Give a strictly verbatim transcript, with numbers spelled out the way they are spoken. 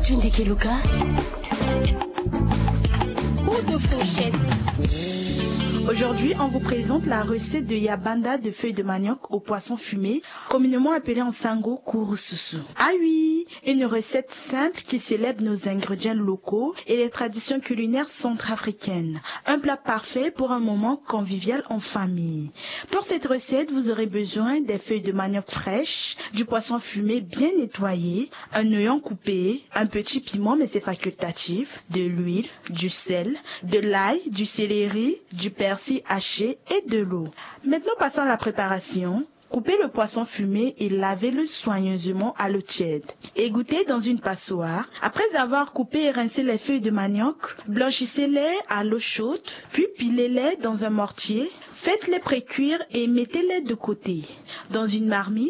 Tunde Luka. Ou de fourchette. Aujourd'hui, on vous présente la recette de yabanda de feuilles de manioc au poisson fumé, communément appelée en sango kurususu. Ah oui, une recette simple qui célèbre nos ingrédients locaux et les traditions culinaires centrafricaines. Un plat parfait pour un moment convivial en famille. Pour cette recette, vous aurez besoin des feuilles de manioc fraîches, du poisson fumé bien nettoyé, un oignon coupé, un petit piment mais c'est facultatif, de l'huile, du sel, de l'ail, du céleri, du persil haché et de l'eau. Maintenant passons à la préparation. Coupez le poisson fumé et lavez-le soigneusement à l'eau tiède. Égouttez dans une passoire. Après avoir coupé et rincé les feuilles de manioc, blanchissez-les à l'eau chaude, puis pilez-les dans un mortier. Faites-les pré-cuire et mettez-les de côté. Dans une marmite,